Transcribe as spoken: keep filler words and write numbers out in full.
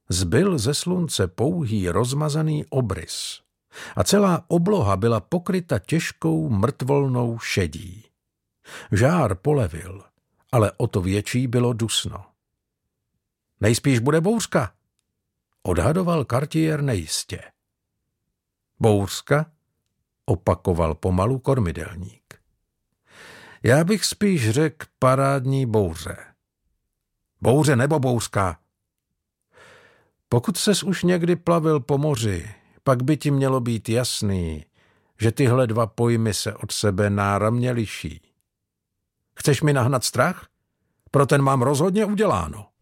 zbyl ze slunce pouhý rozmazaný obrys a celá obloha byla pokryta těžkou mrtvolnou šedí. Žár polevil, ale o to větší bylo dusno. Nejspíš bude bouřka, odhadoval Cartier nejistě. Bouřka, opakoval pomalu kormidelník. Já bych spíš řekl parádní bouře. Bouře nebo bouřka? Pokud ses už někdy plavil po moři, pak by ti mělo být jasný, že tyhle dva pojmy se od sebe náramně liší. Chceš mi nahnat strach? Pro ten mám rozhodně uděláno.